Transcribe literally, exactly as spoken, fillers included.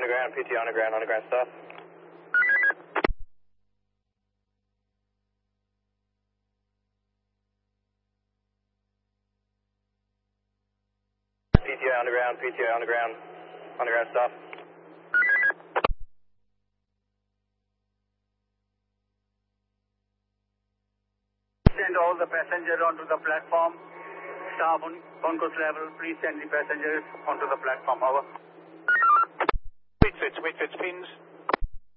underground, P T O underground, underground stop. P T O underground, P T O underground, underground stop. Send all the passengers onto the platform. Staff on concourse level, please send the passengers onto the platform. Over. Whitford, Whitford, pins.